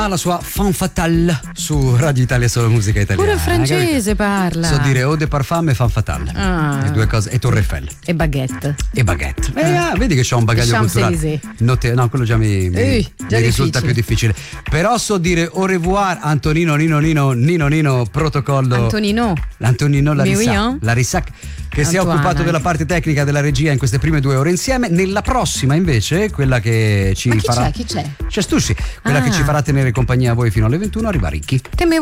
La sua fan fatale su Radio Italia, solo musica italiana. Pure il francese parla. So dire eau de parfum e fan fatale. Le due cose. E Torre Eiffel. E baguette. Vedi che c'ho un bagaglio culturale. No, quello già mi risulta più difficile. Però so dire au revoir Antonino Nino protocollo. L'Antonino Larissac che si è occupato della parte tecnica della regia in queste prime 2 ore insieme. Nella prossima invece, quella che ci farà chi c'è? C'è Stussi, quella che ci farà tenere compagnia a voi fino alle 21, arriva Ricchi.